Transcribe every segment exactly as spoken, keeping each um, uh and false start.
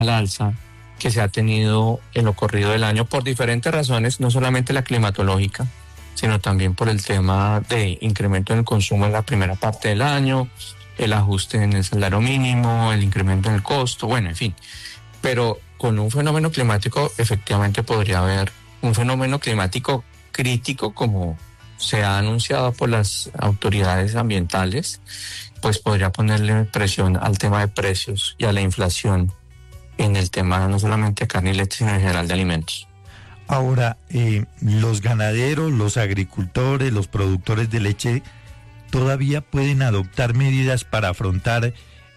al alza que se ha tenido en lo corrido del año por diferentes razones, no solamente la climatológica, sino también por el tema de incremento en el consumo en la primera parte del año, el ajuste en el salario mínimo, el incremento en el costo, bueno, en fin. Pero con un fenómeno climático efectivamente podría haber un fenómeno climático crítico, como se ha anunciado por las autoridades ambientales, pues podría ponerle presión al tema de precios y a la inflación en el tema no solamente de carne y leche, sino en general de alimentos. Ahora, eh, los ganaderos, los agricultores, los productores de leche, ¿todavía pueden adoptar medidas para afrontar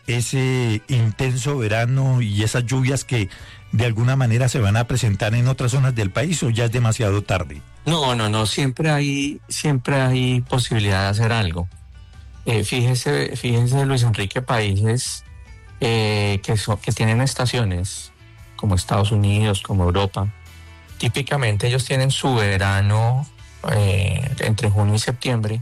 ese intenso verano y esas lluvias que de alguna manera se van a presentar en otras zonas del país, o ya es demasiado tarde? No, no, no, siempre hay, siempre hay posibilidad de hacer algo. Eh, fíjese, fíjese, Luis Enrique, países eh, que, son, que tienen estaciones, como Estados Unidos, como Europa, típicamente ellos tienen su verano eh, entre junio y septiembre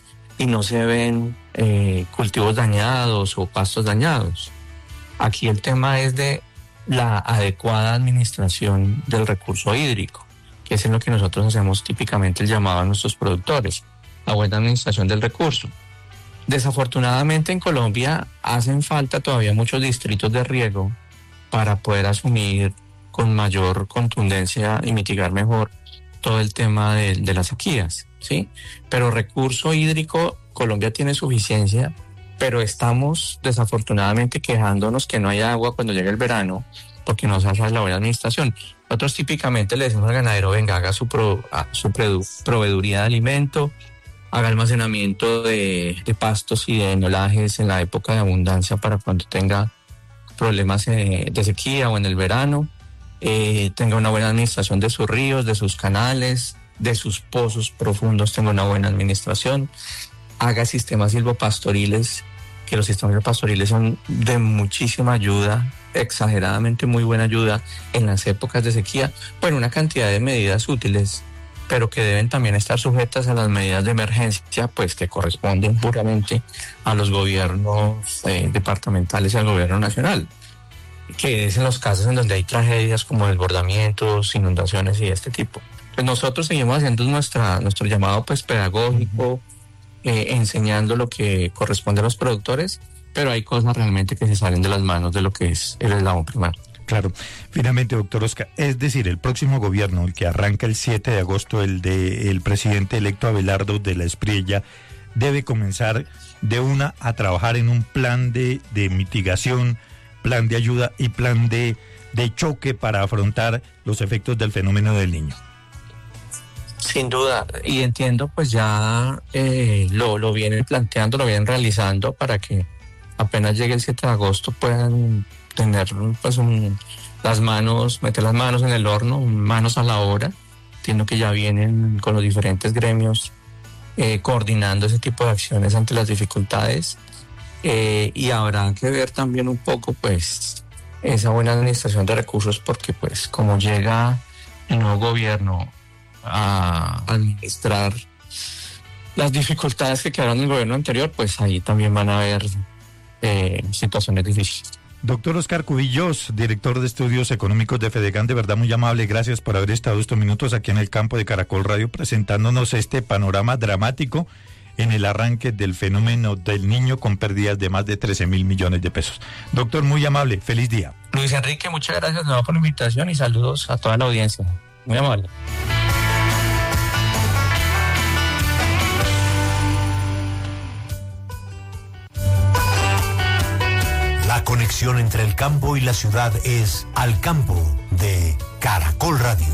y no se ven eh, cultivos dañados o pastos dañados. Aquí el tema es de la adecuada administración del recurso hídrico, que es en lo que nosotros hacemos típicamente el llamado a nuestros productores, la buena administración del recurso. Desafortunadamente en Colombia hacen falta todavía muchos distritos de riego para poder asumir con mayor contundencia y mitigar mejor todo el tema de, de las sequías, ¿sí? Pero recurso hídrico, Colombia tiene suficiencia, pero estamos desafortunadamente quejándonos que no hay agua cuando llega el verano, porque no se hace la buena administración. Nosotros típicamente le decimos al ganadero: venga, haga su, pro, su proveeduría de alimento, haga almacenamiento de, de pastos y de enolajes en la época de abundancia para cuando tenga problemas de, de sequía o en el verano. Eh, tenga una buena administración de sus ríos, de sus canales, de sus pozos profundos, tenga una buena administración. Haga sistemas silvopastoriles, que los sistemas silvopastoriles son de muchísima ayuda, exageradamente muy buena ayuda en las épocas de sequía. Bueno, una cantidad de medidas útiles, pero que deben también estar sujetas a las medidas de emergencia, pues que corresponden puramente a los gobiernos eh, departamentales y al gobierno nacional, que es en los casos en donde hay tragedias como desbordamientos, inundaciones y este tipo. Pues nosotros seguimos haciendo nuestra, nuestro llamado pues pedagógico, eh, enseñando lo que corresponde a los productores, pero hay cosas realmente que se salen de las manos de lo que es el eslabón primario. Claro. Finalmente, doctor Oscar, es decir, el próximo gobierno, el que arranca el siete de agosto, el de el presidente electo Abelardo de la Espriella, debe comenzar de una a trabajar en un plan de, de mitigación, plan de ayuda y plan de, de choque para afrontar los efectos del fenómeno del Niño. Sin duda, y entiendo pues ya eh, lo, lo vienen planteando, lo vienen realizando para que apenas llegue el siete de agosto puedan tener pues un, las manos, meter las manos en el horno, manos a la obra. Entiendo que ya vienen con los diferentes gremios eh, coordinando ese tipo de acciones ante las dificultades. Eh, y habrá que ver también un poco pues esa buena administración de recursos, porque pues como llega el nuevo gobierno a administrar las dificultades que quedaron en el gobierno anterior, pues ahí también van a haber eh, situaciones difíciles. Doctor Oscar Cubillos, director de Estudios Económicos de Fedegan, de verdad muy amable, gracias por haber estado estos minutos aquí en el campo de Caracol Radio presentándonos este panorama dramático en el arranque del fenómeno del Niño, con pérdidas de más de trece mil millones de pesos. Doctor, muy amable, feliz día. Luis Enrique, muchas gracias nuevo por la invitación y saludos a toda la audiencia. Muy amable. La conexión entre el campo y la ciudad es Al Campo de Caracol Radio.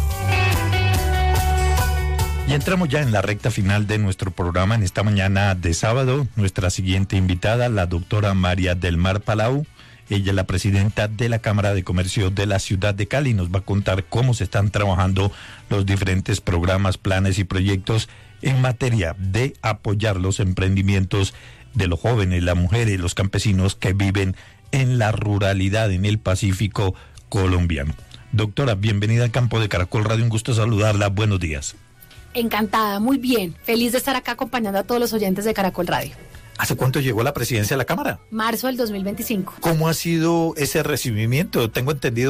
Y entramos ya en la recta final de nuestro programa en esta mañana de sábado. Nuestra siguiente invitada, la doctora María del Mar Palau. Ella es la presidenta de la Cámara de Comercio de la ciudad de Cali. Nos va a contar cómo se están trabajando los diferentes programas, planes y proyectos en materia de apoyar los emprendimientos de los jóvenes, las mujeres y los campesinos que viven en la ruralidad en el Pacífico colombiano. Doctora, bienvenida al campo de Caracol Radio, un gusto saludarla, buenos días. Encantada, muy bien, feliz de estar acá acompañando a todos los oyentes de Caracol Radio. ¿Hace cuánto llegó a la presidencia de la Cámara? Marzo del dos mil veinticinco. ¿Cómo ha sido ese recibimiento? Tengo entendido